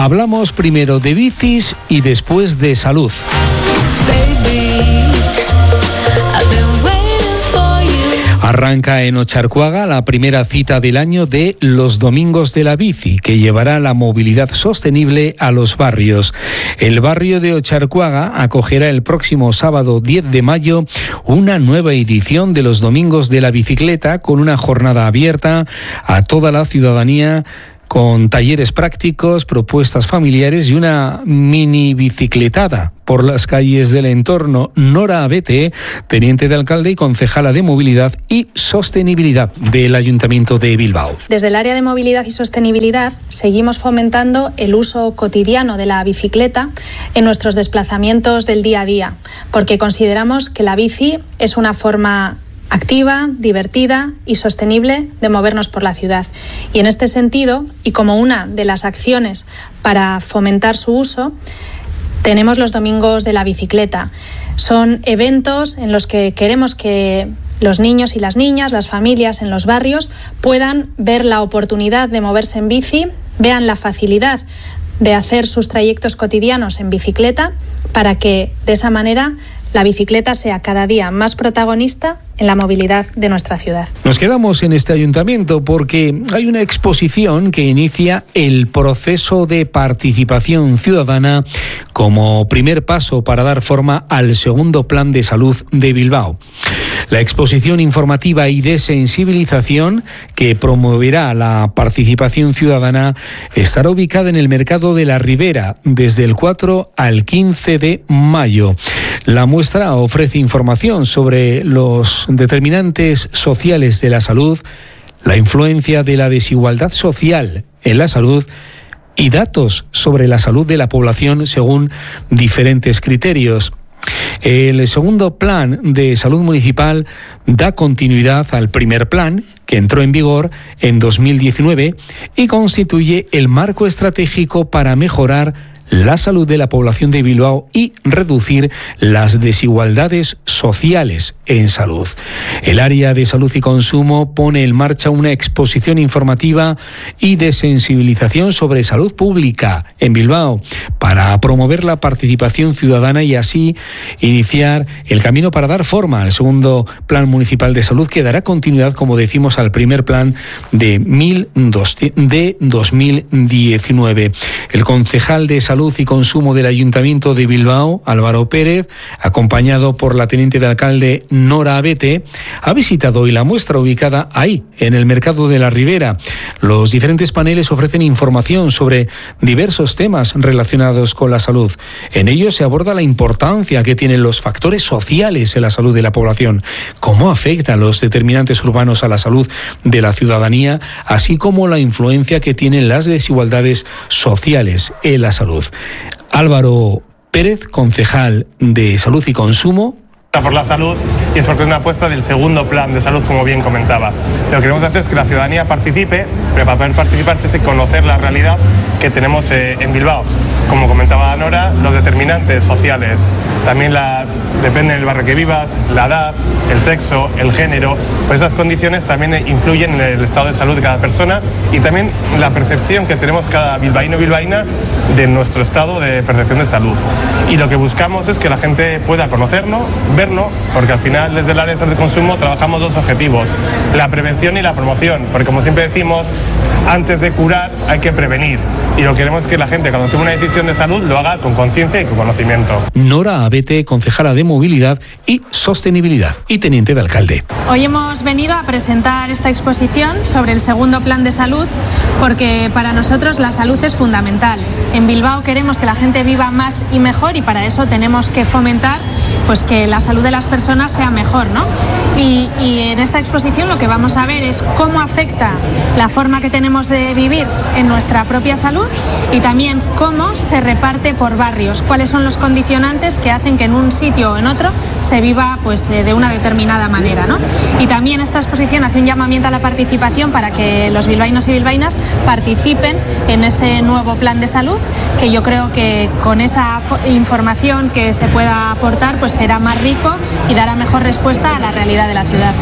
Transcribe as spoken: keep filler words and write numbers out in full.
Hablamos primero de bicis y después de salud. Arranca en Ocharcoaga la primera cita del año de los Domingos de la Bici, que llevará la movilidad sostenible a los barrios. El barrio de Ocharcoaga acogerá el próximo sábado diez de mayo una nueva edición de los Domingos de la Bicicleta, con una jornada abierta a toda la ciudadanía, con talleres prácticos, propuestas familiares y una mini bicicletada por las calles del entorno. Nora Abete, teniente de alcalde y concejala de Movilidad y Sostenibilidad del Ayuntamiento de Bilbao. Desde el área de Movilidad y Sostenibilidad seguimos fomentando el uso cotidiano de la bicicleta en nuestros desplazamientos del día a día, porque consideramos que la bici es una forma activa, divertida y sostenible de movernos por la ciudad. Y en este sentido, y como una de las acciones para fomentar su uso, tenemos los Domingos de la Bicicleta. Son eventos en los que queremos que los niños y las niñas, las familias en los barrios, puedan ver la oportunidad de moverse en bici, vean la facilidad de hacer sus trayectos cotidianos en bicicleta, para que de esa manera la bicicleta sea cada día más protagonista en la movilidad de nuestra ciudad. Nos quedamos en este ayuntamiento porque hay una exposición que inicia el proceso de participación ciudadana como primer paso para dar forma al segundo plan de salud de Bilbao. La exposición informativa y de sensibilización que promoverá la participación ciudadana estará ubicada en el Mercado de la Ribera desde el cuatro al quince de mayo. La muestra ofrece información sobre los determinantes sociales de la salud, la influencia de la desigualdad social en la salud y datos sobre la salud de la población según diferentes criterios. El segundo plan de salud municipal da continuidad al primer plan, que entró en vigor en dos mil diecinueve y constituye el marco estratégico para mejorar la salud de la población de Bilbao y reducir las desigualdades sociales en salud. El área de salud y consumo pone en marcha una exposición informativa y de sensibilización sobre salud pública en Bilbao para promover la participación ciudadana y así iniciar el camino para dar forma al segundo plan municipal de salud, que dará continuidad, como decimos, al primer plan de, de dos mil diecinueve. El concejal de salud y consumo del Ayuntamiento de Bilbao, Álvaro Pérez, acompañado por la teniente de alcalde Nora Abete, ha visitado hoy la muestra ubicada ahí, en el Mercado de la Ribera. Los diferentes paneles ofrecen información sobre diversos temas relacionados con la salud. En ellos se aborda la importancia que tienen los factores sociales en la salud de la población, cómo afectan los determinantes urbanos a la salud de la ciudadanía, así como la influencia que tienen las desigualdades sociales en la salud. Álvaro Pérez, concejal de Salud y Consumo. Por la salud, y es porque es una apuesta del segundo plan de salud, como bien comentaba. Lo que queremos hacer es que la ciudadanía participe, pero para poder participar tiene que conocer la realidad que tenemos eh, en Bilbao. Como comentaba Nora, los determinantes sociales, también la, depende del barrio que vivas, la edad, el sexo, el género, pues esas condiciones también influyen en el estado de salud de cada persona y también la percepción que tenemos cada bilbaíno o bilbaína de nuestro estado de percepción de salud. Y lo que buscamos es que la gente pueda conocerlo, verlo, porque al final desde el área de salud y consumo trabajamos dos objetivos, la prevención y la promoción, porque como siempre decimos, antes de curar hay que prevenir, y lo que queremos es que la gente cuando tome una decisión de salud lo haga con conciencia y con conocimiento. Nora Abete, concejala de Movilidad y Sostenibilidad y teniente de alcalde. Hoy hemos venido a presentar esta exposición sobre el segundo plan de salud, porque para nosotros la salud es fundamental. En Bilbao queremos que la gente viva más y mejor, y para eso tenemos que fomentar pues que la salud de las personas sea mejor, ¿no? Y, y en esta exposición lo que vamos a ver es cómo afecta la forma que tenemos de vivir en nuestra propia salud y también cómo se reparte por barrios, cuáles son los condicionantes que hacen que en un sitio o en otro se viva pues de una determinada manera, ¿no? Y también esta exposición hace un llamamiento a la participación para que los bilbaínos y bilbaínas participen en ese nuevo plan de salud, que yo creo que con esa información que se pueda aportar pues será más rico y dará mejor respuesta a la realidad de la ciudad.